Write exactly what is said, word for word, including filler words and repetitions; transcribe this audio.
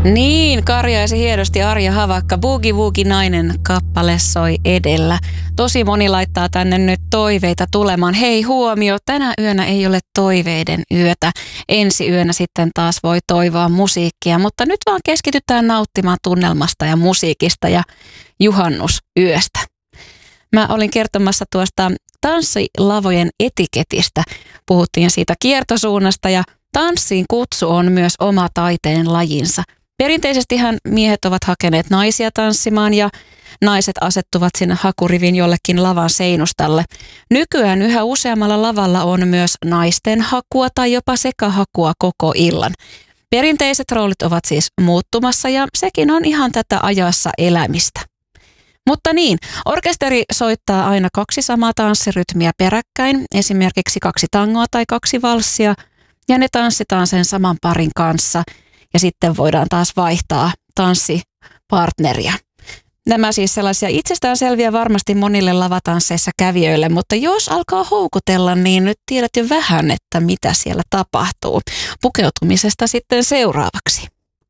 Niin, karjaisi hienosti Arja Havakka. Boogie Woogie nainen kappale soi edellä. Tosi moni laittaa tänne nyt toiveita tulemaan. Hei huomio, tänä yönä ei ole toiveiden yötä. Ensi yönä sitten taas voi toivoa musiikkia, mutta nyt vaan keskitytään nauttimaan tunnelmasta ja musiikista ja juhannusyöstä. Mä olin kertomassa tuosta tanssilavojen etiketistä. Puhuttiin siitä kiertosuunnasta ja tanssiin kutsu on myös oma taiteen lajinsa. Perinteisestihän miehet ovat hakeneet naisia tanssimaan ja naiset asettuvat sinne hakurivin jollekin lavan seinustalle. Nykyään yhä useammalla lavalla on myös naisten hakua tai jopa sekahakua koko illan. Perinteiset roolit ovat siis muuttumassa ja sekin on ihan tätä ajassa elämistä. Mutta niin, orkesteri soittaa aina kaksi samaa tanssirytmiä peräkkäin, esimerkiksi kaksi tangoa tai kaksi valssia, ja ne tanssitaan sen saman parin kanssa, ja sitten voidaan taas vaihtaa tanssipartneria. Nämä siis sellaisia itsestäänselviä varmasti monille lavatansseissa kävijöille, mutta jos alkaa houkutella, niin nyt tiedät jo vähän, että mitä siellä tapahtuu. Pukeutumisesta sitten seuraavaksi.